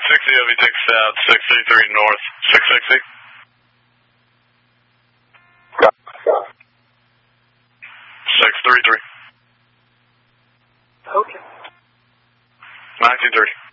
660 of you takes south, 633 north, 660. 633. Okay. 1930.